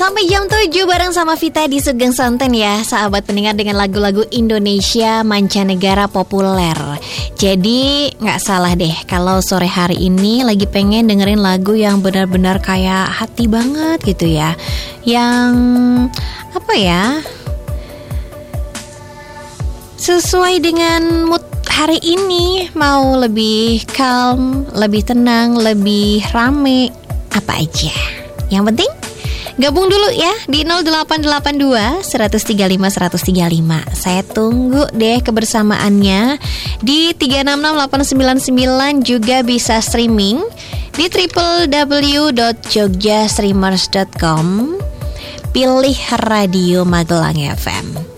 Sampai jam 7 bareng sama Vita di Sugeng Santen ya, sahabat pendengar, dengan lagu-lagu Indonesia mancanegara populer. Jadi gak salah deh kalau sore hari ini lagi pengen dengerin lagu yang benar-benar kayak hati banget gitu ya. Yang apa ya, sesuai dengan mood hari ini, mau lebih calm, lebih tenang, lebih rame, apa aja. Yang penting gabung dulu ya di 0882 135 135. Saya tunggu deh kebersamaannya di 366899. Juga bisa streaming di www.jogjastreamers.com. Pilih Radio Magelang FM.